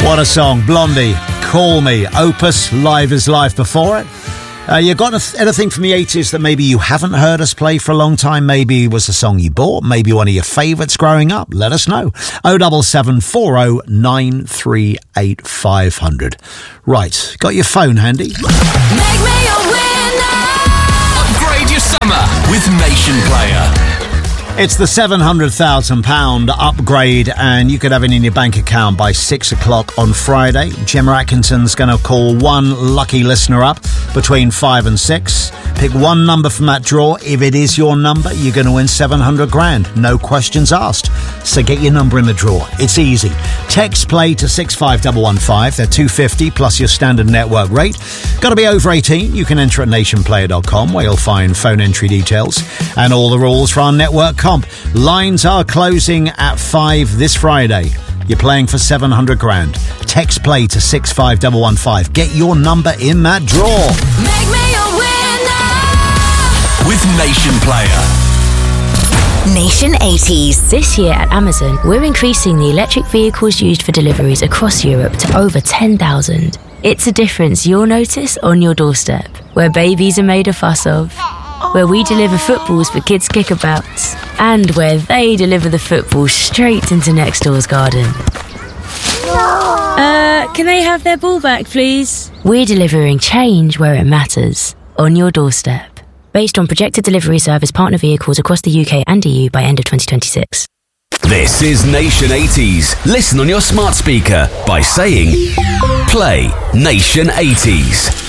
What a song. Blondie, Call Me. Opus, Live is Life before it. You got anything from the 80s that maybe you haven't heard us play for a long time? Maybe it was a song you bought, maybe one of your favourites growing up. Let us know. 07740 938 500. Right, got your phone handy? Make me a winner! Upgrade your summer with Nation Player. It's the £700,000 upgrade, and you could have it in your bank account by 6 o'clock on Friday. Gemma Atkinson's going to call one lucky listener up between 5 and 6. Pick one number from that draw. If it is your number, you're going to win 700 grand. No questions asked. So get your number in the draw. It's easy. Text play to 65115. They're $2.50 plus your standard network rate. Got to be over 18. You can enter at nationplayer.com, where you'll find phone entry details and all the rules for our network comp. Lines are closing at 5 this Friday. You're playing for 700 grand. Text play to 65115. Get your number in that draw. Make me a winner! With Nation Player. Nation 80s. This year at Amazon, we're increasing the electric vehicles used for deliveries across Europe to over 10,000. It's a difference you'll notice on your doorstep, where babies are made a fuss of, where we deliver footballs for kids' kickabouts, and where they deliver the football straight into next door's garden. Can they have their ball back, please? We're delivering change where it matters, on your doorstep. Based on projected delivery service partner vehicles across the UK and EU by end of 2026. This is Nation 80s. Listen on your smart speaker by saying, play Nation 80s.